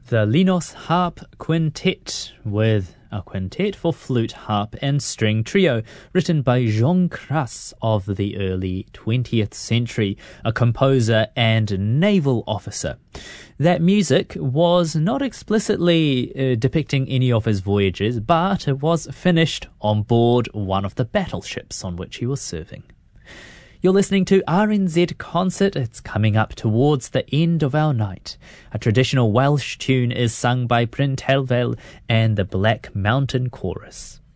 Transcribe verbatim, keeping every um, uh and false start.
the Linos Harp Quintet, with a quintet for flute, harp and string trio written by Jean Cras of the early twentieth century, a composer and naval officer. That music was not explicitly uh, depicting any of his voyages, but it was finished on board one of the battleships on which he was serving. You're listening to R N Z Concert. It's coming up towards the end of our night. A traditional Welsh tune is sung by Bryn Terfel and the Black Mountain Chorus.